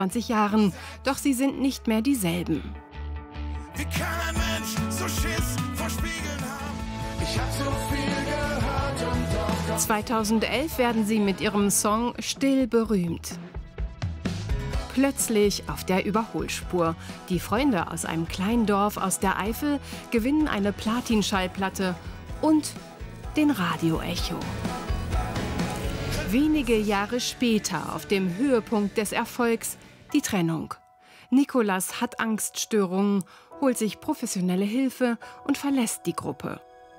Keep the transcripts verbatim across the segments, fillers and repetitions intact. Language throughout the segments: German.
zwanzig Jahren, doch sie sind nicht mehr dieselben. Wie kann ein Mensch so Schiss vor Spiegeln haben? Ich hab so viel gehört und doch... zweitausendelf werden sie mit ihrem Song Still berühmt. Plötzlich auf der Überholspur. Die Freunde aus einem kleinen Dorf aus der Eifel gewinnen eine Platin-Schallplatte und den Radio-Echo. Wenige Jahre später, auf dem Höhepunkt des Erfolgs, die Trennung. Nicolas hat Angststörungen, holt sich professionelle Hilfe und verlässt die Gruppe.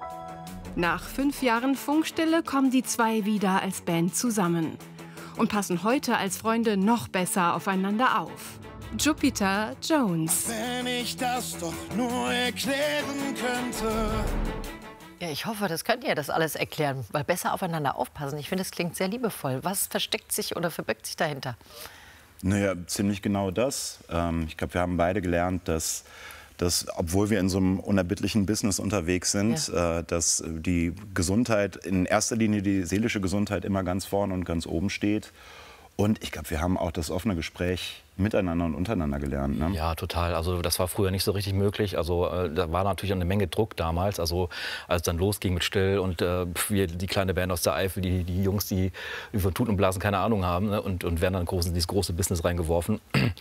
Nach fünf Jahren Funkstille kommen die zwei wieder als Band zusammen und passen heute als Freunde noch besser aufeinander auf. Jupiter Jones. Wenn ich das doch nur erklären könnte. Ja, ich hoffe, das könnt ihr das alles erklären, weil besser aufeinander aufpassen. Ich finde, das klingt sehr liebevoll. Was versteckt sich oder verbirgt sich dahinter? Naja, ziemlich genau das. Ähm, ich glaube, wir haben beide gelernt, dass, dass, obwohl wir in so einem unerbittlichen Business unterwegs sind, ja. äh, dass die Gesundheit, in erster Linie die seelische Gesundheit, immer ganz vorne und ganz oben steht. Und ich glaube, wir haben auch das offene Gespräch miteinander und untereinander gelernt. Ne? Ja, total. Also das war früher nicht so richtig möglich. Also äh, da war natürlich eine Menge Druck damals. Also als es dann losging mit Still und äh, wir, die kleine Band aus der Eifel, die, die Jungs, die von Tuten und Blasen keine Ahnung haben, ne? und, und werden dann groß in dieses große Business reingeworfen.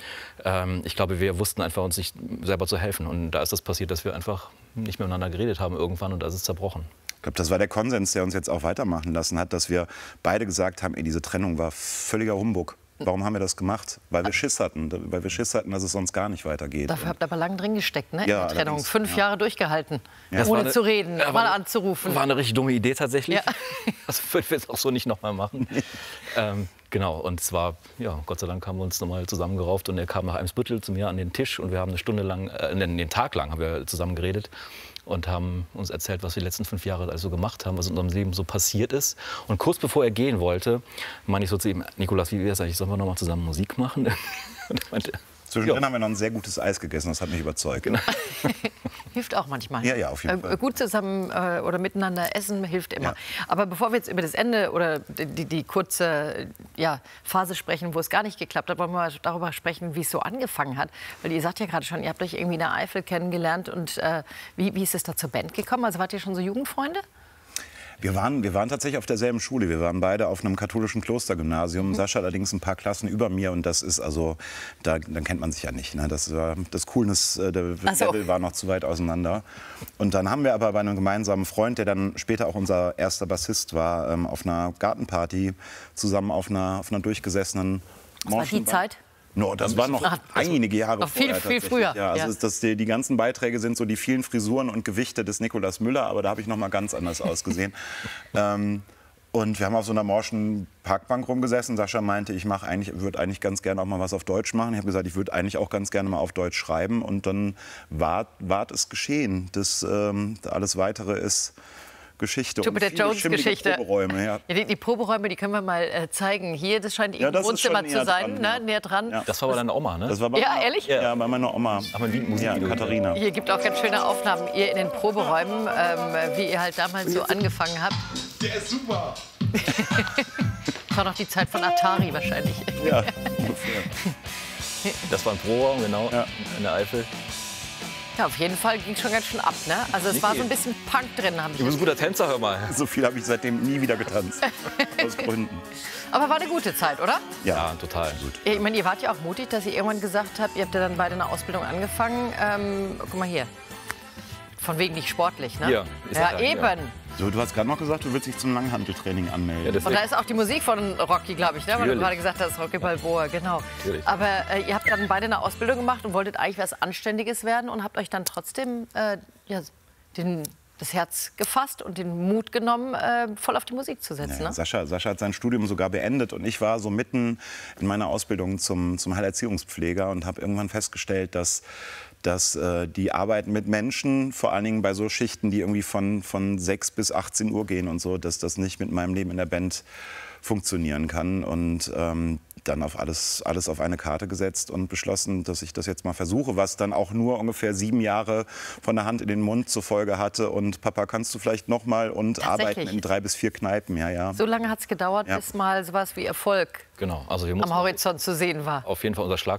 ähm, ich glaube, wir wussten einfach, uns sich selber zu helfen. Und da ist das passiert, dass wir einfach nicht mehr miteinander geredet haben irgendwann, und da ist es zerbrochen. Ich glaube, das war der Konsens, der uns jetzt auch weitermachen lassen hat, dass wir beide gesagt haben, ey, diese Trennung war völliger Humbug. Warum haben wir das gemacht? Weil wir Schiss hatten, weil wir Schiss hatten, dass es sonst gar nicht weitergeht. Dafür habt ihr aber lang drin gesteckt, ne? Ja, in der Trennung. Fünf ja. Jahre durchgehalten, Ja. ohne eine, zu reden, ja, mal anzurufen. War eine richtig dumme Idee tatsächlich. Ja. Das würden wir jetzt auch so nicht noch mal machen. ähm, genau, und zwar, ja, Gott sei Dank haben wir uns noch mal zusammengerauft, und er kam nach Eimsbüttel zu mir an den Tisch, und wir haben eine Stunde lang, äh, den Tag lang haben wir zusammen geredet und haben uns erzählt, was wir die letzten fünf Jahre also gemacht haben, was in unserem Leben so passiert ist. Und kurz bevor er gehen wollte, meinte ich so zu ihm: Nicolas, wie wäre es eigentlich, sollen wir noch mal zusammen Musik machen? Und er meinte, Zwischendrin ja. haben wir noch ein sehr gutes Eis gegessen, das hat mich überzeugt. Genau. Hilft auch manchmal. Ja, ja, auf jeden Fall. Äh, gut zusammen äh, oder miteinander essen hilft immer. Ja. Aber bevor wir jetzt über das Ende oder die, die kurze ja, Phase sprechen, wo es gar nicht geklappt hat, wollen wir mal darüber sprechen, wie es so angefangen hat. Weil ihr sagt ja gerade schon, ihr habt euch irgendwie in der Eifel kennengelernt. Und äh, wie, wie ist es da zur Band gekommen? Also wart ihr schon so Jugendfreunde? Wir waren, wir waren tatsächlich auf derselben Schule. Wir waren beide auf einem katholischen Klostergymnasium. Mhm. Sascha allerdings ein paar Klassen über mir. Und das ist also, da, dann kennt man sich ja nicht. Ne? Das, war, das Coolness, äh, der so. Level war noch zu weit auseinander. Und dann haben wir aber bei einem gemeinsamen Freund, der dann später auch unser erster Bassist war, ähm, auf einer Gartenparty zusammen auf einer, auf einer durchgesessenen Was war die Zeit? No, das war noch Ach, einige Jahre noch viel, vorher. viel früher. Ja, also Ja. Das, die, die ganzen Beiträge sind so die vielen Frisuren und Gewichte des Nikolaus Müller, aber da habe ich noch mal ganz anders ausgesehen. ähm, und wir haben auf so einer morschen Parkbank rumgesessen. Sascha meinte, ich mache eigentlich, würde eigentlich ganz gerne auch mal was auf Deutsch machen. Ich habe gesagt, ich würde eigentlich auch ganz gerne mal auf Deutsch schreiben. Und dann war, war es geschehen. Das, ähm, alles Weitere ist Geschichte. Jupiter Jones Geschichte. Proberäume, ja. Ja, die, die Proberäume, die können wir mal äh, zeigen. Hier, das scheint Ja, Ihr das ist Wohnzimmer schon zu näher sein, dran, ne? ja. näher dran. Ja. das war bei deiner Oma, ne? Das war bei Ja, meiner, ehrlich? Ja, bei meiner Oma. Aber ein Musik Ja, Katharina. Hier gibt auch ganz schöne Aufnahmen, ihr in den Proberäumen, ähm, wie ihr halt damals so angefangen habt. Der ist super. Das war noch die Zeit von Atari wahrscheinlich. Ja, ungefähr. Das war ein Pro-Raum, genau, Ja. in der Eifel. Ja, auf jeden Fall ging schon ganz schön ab, ne? Also es war so ein bisschen Punk drin, habe ich Du bist ein das guter Tänzer, hör mal. So viel habe ich seitdem nie wieder getanzt. Aus Gründen. Aber war eine gute Zeit, oder? Ja, total. Gut. Ich meine, ihr wart ja auch mutig, dass ihr irgendwann gesagt habt, ihr habt ja dann beide eine Ausbildung angefangen. Ähm, guck mal hier. Von wegen nicht sportlich, ne? Hier, ist ja, er, eben. ja. So, du hast gerade noch gesagt, du willst dich zum Langhanteltraining anmelden. Ja, das- Und da ist auch die Musik von Rocky, glaube ich, ne? Weil du Natürlich. gerade gesagt hast, Rocky Balboa, genau. Natürlich. Aber äh, ihr habt dann beide eine Ausbildung gemacht und wolltet eigentlich was Anständiges werden und habt euch dann trotzdem äh, ja, den, das Herz gefasst und den Mut genommen, äh, voll auf die Musik zu setzen. Ja, Ne? Sascha, Sascha hat sein Studium sogar beendet und ich war so mitten in meiner Ausbildung zum, zum Heilerziehungspfleger und habe irgendwann festgestellt, dass, dass äh, die Arbeit mit Menschen, vor allen Dingen bei so Schichten, die irgendwie von, von sechs bis achtzehn Uhr gehen und so, dass das nicht mit meinem Leben in der Band funktionieren kann. Und ähm, dann auf alles, alles auf eine Karte gesetzt und beschlossen, dass ich das jetzt mal versuche, was dann auch nur ungefähr sieben Jahre von der Hand in den Mund zur Folge hatte. Und Papa, kannst du vielleicht noch mal und arbeiten in drei bis vier Kneipen, ja, ja. So lange hat es gedauert, Ja. bis mal sowas wie Erfolg Genau. Also wir am mussten Horizont zu sehen war. auf jeden Fall unser Schlag